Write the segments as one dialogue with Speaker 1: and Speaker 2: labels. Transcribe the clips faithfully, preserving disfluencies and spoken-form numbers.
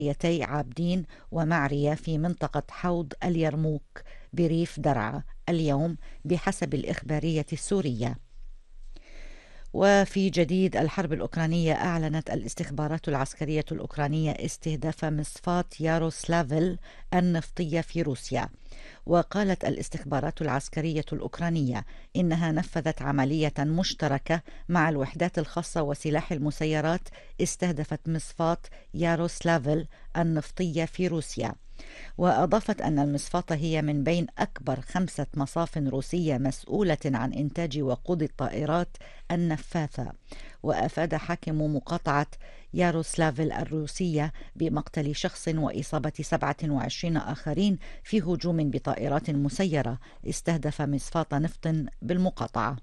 Speaker 1: قريتي عابدين ومعرية في منطقة حوض اليرموك بريف درعا اليوم بحسب الإخبارية السورية. وفي جديد الحرب الأوكرانية، أعلنت الاستخبارات العسكرية الأوكرانية استهداف مصفاة ياروسلافل النفطية في روسيا. وقالت الاستخبارات العسكرية الأوكرانية إنها نفذت عملية مشتركة مع الوحدات الخاصة وسلاح المسيرات استهدفت مصفاة ياروسلافل النفطية في روسيا. وأضافت أن المصفاة هي من بين أكبر خمسة مصاف روسية مسؤولة عن إنتاج وقود الطائرات النفاثة. وأفاد حاكم مقاطعة ياروسلافل الروسية بمقتل شخص وإصابة سبعة وعشرين آخرين في هجوم بطائرات مسيرة استهدف مصفاة نفط بالمقاطعة.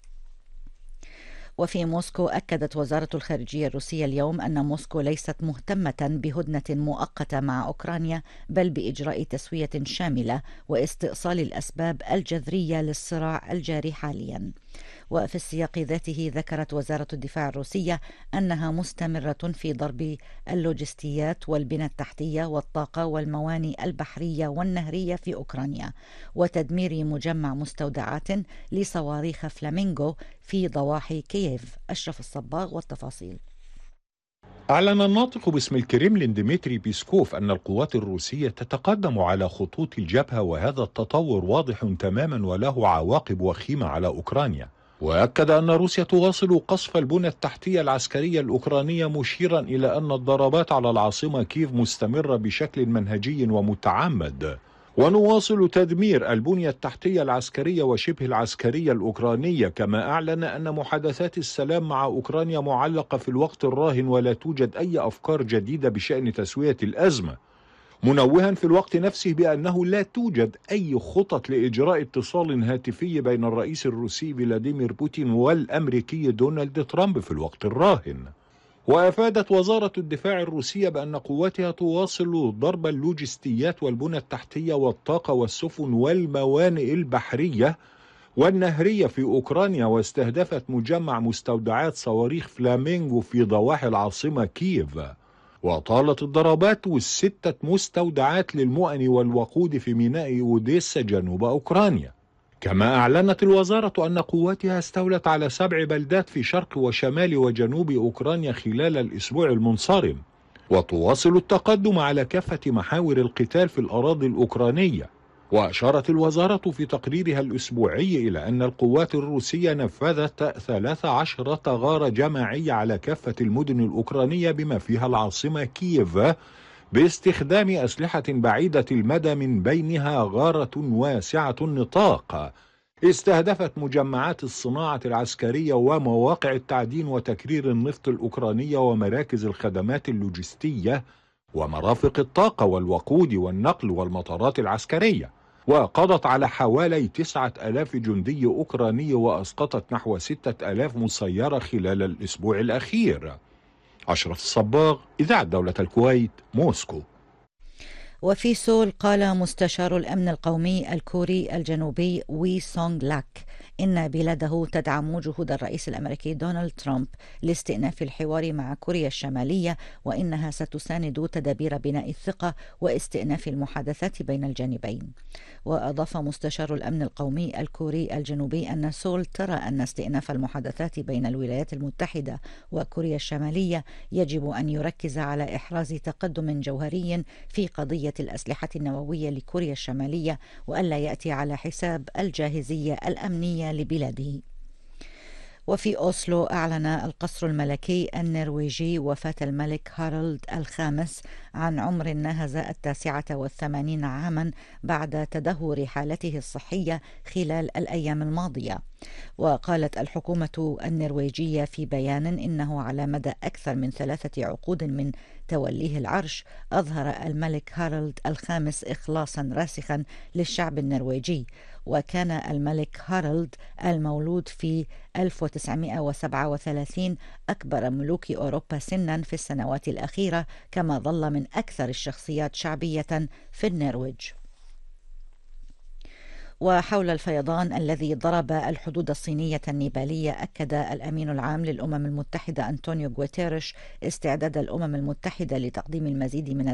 Speaker 1: وفي موسكو، أكدت وزارة الخارجية الروسية اليوم أن موسكو ليست مهتمة بهدنة مؤقتة مع أوكرانيا، بل بإجراء تسوية شاملة واستئصال الأسباب الجذرية للصراع الجاري حاليا. وفي السياق ذاته، ذكرت وزارة الدفاع الروسية أنها مستمرة في ضرب اللوجستيات والبنى التحتية والطاقة والموانئ البحرية والنهرية في أوكرانيا، وتدمير مجمع مستودعات لصواريخ فلامينغو في ضواحي كييف. أشرف الصباغ والتفاصيل.
Speaker 2: أعلن الناطق باسم الكريملين ديمتري بيسكوف أن القوات الروسية تتقدم على خطوط الجبهة، وهذا التطور واضح تماما وله عواقب وخيمة على أوكرانيا. وأكد أن روسيا تواصل قصف البنى التحتية العسكرية الأوكرانية، مشيرا إلى أن الضربات على العاصمة كييف مستمرة بشكل منهجي ومتعمد. ونواصل تدمير البنية التحتية العسكرية وشبه العسكرية الأوكرانية. كما أعلن أن محادثات السلام مع أوكرانيا معلقة في الوقت الراهن، ولا توجد أي أفكار جديدة بشأن تسوية الأزمة، منوها في الوقت نفسه بأنه لا توجد أي خطط لإجراء اتصال هاتفي بين الرئيس الروسي فلاديمير بوتين والأمريكي دونالد ترامب في الوقت الراهن. وأفادت وزارة الدفاع الروسية بأن قواتها تواصل ضرب اللوجستيات والبنى التحتية والطاقة والسفن والموانئ البحرية والنهرية في أوكرانيا، واستهدفت مجمع مستودعات صواريخ فلامينغو في ضواحي العاصمة كييف. وطالت الضربات والستة مستودعات للمؤن والوقود في ميناء أوديسا جنوب أوكرانيا. كما أعلنت الوزارة أن قواتها استولت على سبع بلدات في شرق وشمال وجنوب أوكرانيا خلال الأسبوع المنصرم، وتواصل التقدم على كافة محاور القتال في الأراضي الأوكرانية. وأشارت الوزارة في تقريرها الأسبوعي إلى أن القوات الروسية نفذت ثلاث عشرة غارة جماعية على كافة المدن الأوكرانية بما فيها العاصمة كييف، باستخدام أسلحة بعيدة المدى، من بينها غارة واسعة النطاق استهدفت مجمعات الصناعة العسكرية ومواقع التعدين وتكرير النفط الأوكرانية ومراكز الخدمات اللوجستية ومرافق الطاقة والوقود والنقل والمطارات العسكرية. وقضت على حوالي تسعة آلاف جندي أوكراني، وأسقطت نحو ستة آلاف مسيرة خلال الأسبوع الأخير. أشرف الصباغ، إذاعة دولة الكويت، موسكو.
Speaker 1: وفي سول، قال مستشار الأمن القومي الكوري الجنوبي وي سونغ لاك إن بلاده تدعم جهود الرئيس الأمريكي دونالد ترامب لاستئناف الحوار مع كوريا الشمالية، وإنها ستساند تدابير بناء الثقة واستئناف المحادثات بين الجانبين. وأضاف مستشار الأمن القومي الكوري الجنوبي أن سول ترى أن استئناف المحادثات بين الولايات المتحدة وكوريا الشمالية يجب أن يركز على إحراز تقدم جوهري في قضية الأسلحة النووية لكوريا الشمالية، وألا يأتي على حساب الجاهزية الأمنية لبلاده. وفي أوسلو، أعلن القصر الملكي النرويجي وفاة الملك هارولد الخامس عن عمر ناهز التاسعة والثمانين عاما بعد تدهور حالته الصحية خلال الأيام الماضية. وقالت الحكومة النرويجية في بيان إنه على مدى أكثر من ثلاثة عقود من توليه العرش، أظهر الملك هارولد الخامس إخلاصا راسخا للشعب النرويجي. وكان الملك هارولد المولود في ألف وتسعمائة وسبعة وثلاثين أكبر ملوك أوروبا سنا في السنوات الأخيرة، كما ظل من أكثر الشخصيات شعبية في النرويج. وحول الفيضان الذي ضرب الحدود الصينية النيبالية، أكد الأمين العام للأمم المتحدة أنطونيو غوتيريش استعداد الأمم المتحدة لتقديم المزيد من